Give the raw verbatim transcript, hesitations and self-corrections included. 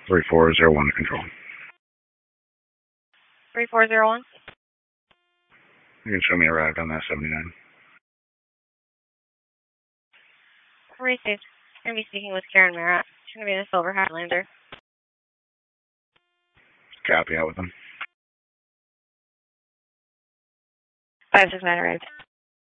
three four zero one to control. three four zero one. You can show me arrived on that seventy-nine. Received. I'm going to be speaking with Karen Marat. She's going to be in a Silver Highlander. Copy, out with them. five six nine arrived.